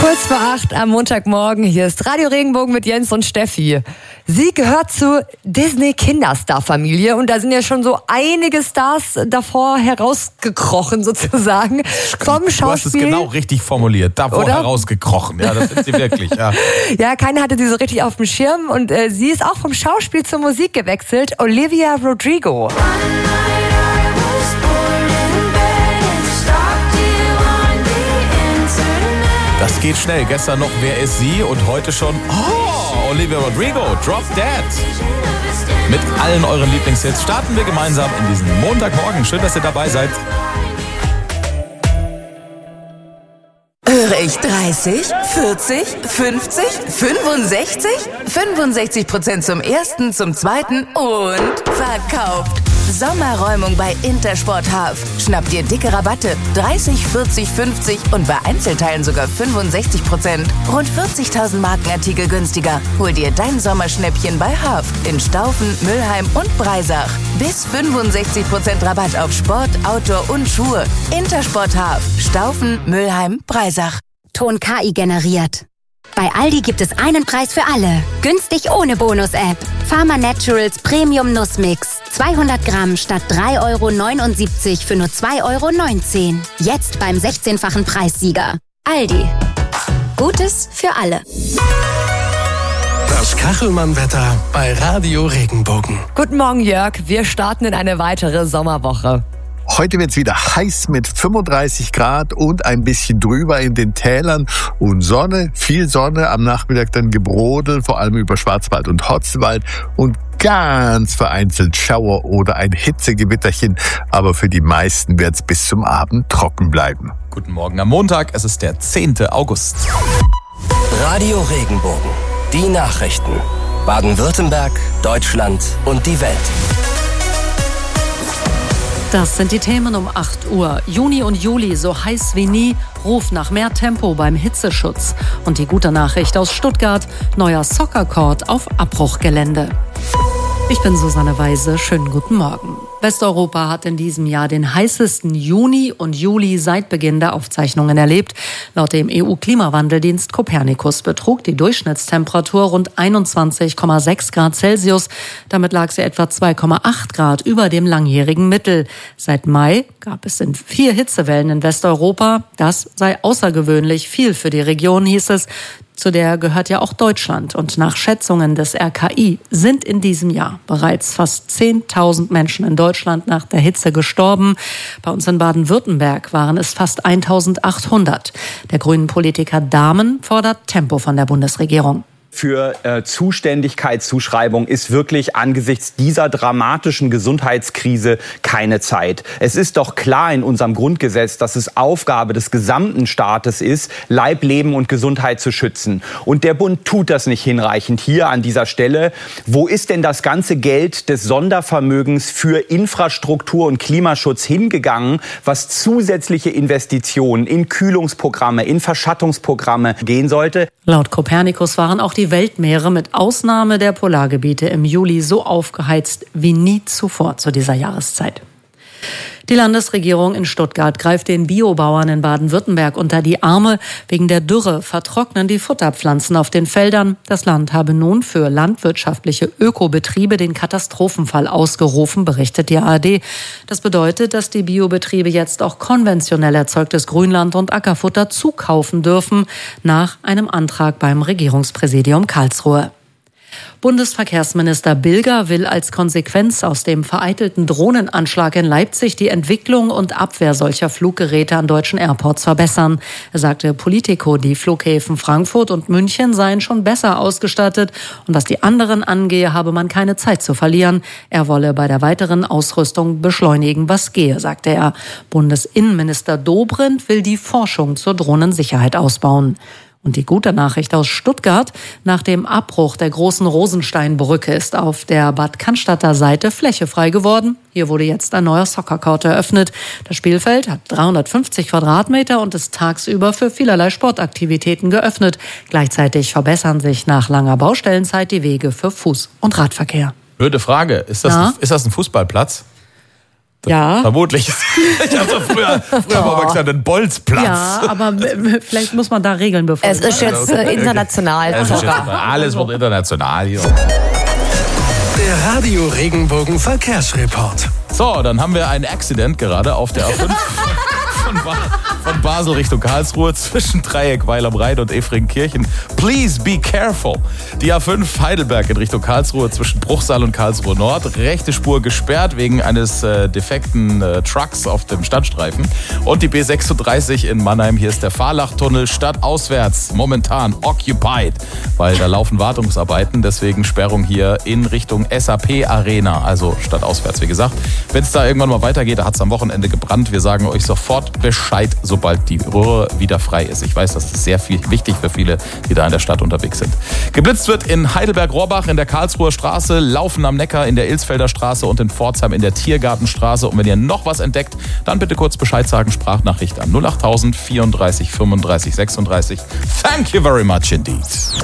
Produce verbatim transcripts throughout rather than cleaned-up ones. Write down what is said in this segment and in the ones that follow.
Kurz vor acht am Montagmorgen, hier ist Radio Regenbogen mit Jens und Steffi. Sie gehört zur Disney-Kinderstar-Familie und da sind ja schon so einige Stars davor herausgekrochen sozusagen. Vom Schauspiel. Du hast es genau richtig formuliert, davor Oder? herausgekrochen. Ja, das sind sie wirklich. Ja, ja, keiner hatte sie so richtig auf dem Schirm und äh, sie ist auch vom Schauspiel zur Musik gewechselt. Olivia Rodrigo. Das geht schnell. Gestern noch, wer ist sie? Und heute schon, oh, Olivia Rodrigo, Drop Dead. Mit allen euren Lieblingshits starten wir gemeinsam in diesen Montagmorgen. Schön, dass ihr dabei seid. Höre ich dreißig, vierzig, fünfzig, fünfundsechzig? fünfundsechzig Prozent zum ersten, zum zweiten und verkauft. Sommerräumung bei Intersport Half. Schnapp dir dicke Rabatte. dreißig, vierzig, fünfzig und bei Einzelteilen sogar fünfundsechzig Prozent. Rund vierzigtausend Markenartikel günstiger. Hol dir dein Sommerschnäppchen bei Half in Staufen, Mülheim und Breisach. Bis fünfundsechzig Prozent Rabatt auf Sport, Outdoor und Schuhe. Intersport Half. Staufen, Mülheim, Breisach. Ton K I generiert. Bei Aldi gibt es einen Preis für alle. Günstig ohne Bonus-App. Pharma Naturals Premium Nussmix. zweihundert Gramm statt drei Euro neunundsiebzig für nur zwei Euro neunzehn. Jetzt beim sechzehnfachen Preissieger. Aldi. Gutes für alle. Das Kachelmann-Wetter bei Radio Regenbogen. Guten Morgen, Jörg. Wir starten in eine weitere Sommerwoche. Heute wird es wieder heiß mit fünfunddreißig Grad und ein bisschen drüber in den Tälern und Sonne, viel Sonne, am Nachmittag dann Gebrodel, vor allem über Schwarzwald und Hotzenwald und ganz vereinzelt Schauer oder ein Hitzegewitterchen, aber für die meisten wird es bis zum Abend trocken bleiben. Guten Morgen am Montag, es ist der zehnte August. Radio Regenbogen, die Nachrichten. Baden-Württemberg, Deutschland und die Welt. Das sind die Themen um acht Uhr. Juni und Juli so heiß wie nie. Ruf nach mehr Tempo beim Hitzeschutz. Und die gute Nachricht aus Stuttgart. Neuer Soccer-Court auf Abbruchgelände. Ich bin Susanne Weise. Schönen guten Morgen. Westeuropa hat in diesem Jahr den heißesten Juni und Juli seit Beginn der Aufzeichnungen erlebt. Laut dem E U-Klimawandeldienst Copernicus betrug die Durchschnittstemperatur rund einundzwanzig Komma sechs Grad Celsius. Damit lag sie etwa zwei Komma acht Grad über dem langjährigen Mittel. Seit Mai gab es in vier Hitzewellen in Westeuropa. Das sei außergewöhnlich viel für die Region, hieß es. Zu der gehört ja auch Deutschland. Und nach Schätzungen des R K I sind in diesem Jahr bereits fast zehntausend Menschen in Deutschland nach der Hitze gestorben. Bei uns in Baden-Württemberg waren es fast eintausendachthundert. Der grünen Politiker Dahmen fordert Tempo von der Bundesregierung. Für äh, Zuständigkeitszuschreibung ist wirklich angesichts dieser dramatischen Gesundheitskrise keine Zeit. Es ist doch klar in unserem Grundgesetz, dass es Aufgabe des gesamten Staates ist, Leib, Leben und Gesundheit zu schützen. Und der Bund tut das nicht hinreichend hier an dieser Stelle. Wo ist denn das ganze Geld des Sondervermögens für Infrastruktur und Klimaschutz hingegangen, was zusätzliche Investitionen in Kühlungsprogramme, in Verschattungsprogramme gehen sollte? Laut Copernicus waren auch die Weltmeere mit Ausnahme der Polargebiete im Juli so aufgeheizt wie nie zuvor zu dieser Jahreszeit. Die Landesregierung in Stuttgart greift den Biobauern in Baden-Württemberg unter die Arme. Wegen der Dürre vertrocknen die Futterpflanzen auf den Feldern. Das Land habe nun für landwirtschaftliche Ökobetriebe den Katastrophenfall ausgerufen, berichtet die A R D. Das bedeutet, dass die Biobetriebe jetzt auch konventionell erzeugtes Grünland und Ackerfutter zukaufen dürfen, nach einem Antrag beim Regierungspräsidium Karlsruhe. Bundesverkehrsminister Bilger will als Konsequenz aus dem vereitelten Drohnenanschlag in Leipzig die Entwicklung und Abwehr solcher Fluggeräte an deutschen Airports verbessern. Er sagte Politico, die Flughäfen Frankfurt und München seien schon besser ausgestattet und was die anderen angehe, habe man keine Zeit zu verlieren. Er wolle bei der weiteren Ausrüstung beschleunigen, was gehe, sagte er. Bundesinnenminister Dobrindt will die Forschung zur Drohnensicherheit ausbauen. Und die gute Nachricht aus Stuttgart: Nach dem Abbruch der großen Rosensteinbrücke ist auf der Bad Cannstatter Seite Fläche frei geworden. Hier wurde jetzt ein neuer Soccer-Court eröffnet. Das Spielfeld hat dreihundertfünfzig Quadratmeter und ist tagsüber für vielerlei Sportaktivitäten geöffnet. Gleichzeitig verbessern sich nach langer Baustellenzeit die Wege für Fuß- und Radverkehr. Blöde Frage, ist das, ja? ein, ist das ein Fußballplatz? Ja. Vermutlich. Ich habe früher, früher mal gesagt, ein Bolzplatz. Ja, aber vielleicht muss man da Regeln befolgen. Es ist jetzt äh, international. Es ist jetzt, alles wird international hier. Der Radio Regenbogen Verkehrsreport. So, dann haben wir ein Accident gerade auf der A fünf von, ba- von Basel Richtung Karlsruhe zwischen Dreieck Weil am Rhein und Efringkirchen. Please be careful. Die A fünf Heidelberg in Richtung Karlsruhe zwischen Bruchsal und Karlsruhe Nord. Rechte Spur gesperrt wegen eines äh, defekten äh, Trucks auf dem Standstreifen. Und die B sechsunddreißig in Mannheim. Hier ist der Fahrlachtunnel stadtauswärts momentan occupied, weil da laufen Wartungsarbeiten. Deswegen Sperrung hier in Richtung S A P Arena, also stadtauswärts, wie gesagt. Wenn es da irgendwann mal weitergeht, da hat es am Wochenende gebrannt. Wir sagen euch sofort Bescheid, sobald die Röhre wieder frei ist. Ich weiß, das ist sehr viel wichtig für viele, die da in der Stadt unterwegs sind. Geblitzt wird in Heidelberg-Rohrbach in der Karlsruher Straße, Laufen am Neckar in der Ilsfelder Straße und in Pforzheim in der Tiergartenstraße. Und wenn ihr noch was entdeckt, dann bitte kurz Bescheid sagen, Sprachnachricht an null achttausend vierunddreißig fünfunddreißig sechsunddreißig. Thank you very much indeed.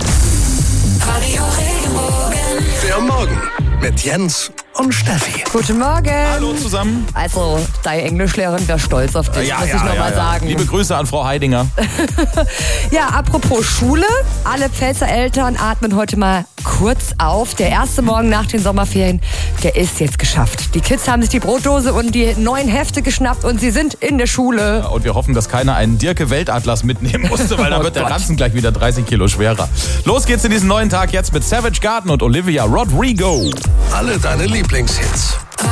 Der Morgen mit Jens und Steffi. Guten Morgen. Hallo zusammen. Also, deine Englischlehrerin wäre stolz auf dich, Ja, muss ja, ich nochmal ja, ja. sagen. Liebe Grüße an Frau Heidinger. Ja, apropos Schule. Alle Pfälzer Eltern atmen heute mal kurz auf. Der erste Morgen nach den Sommerferien, der ist jetzt geschafft. Die Kids haben sich die Brotdose und die neuen Hefte geschnappt und sie sind in der Schule. Und wir hoffen, dass keiner einen Dirke-Weltatlas mitnehmen musste, weil da wird der Ranzen gleich wieder dreißig Kilo schwerer. Los geht's in diesen neuen Tag jetzt mit Savage Garden und Olivia Rodrigo. Alle deine Lieblingshits.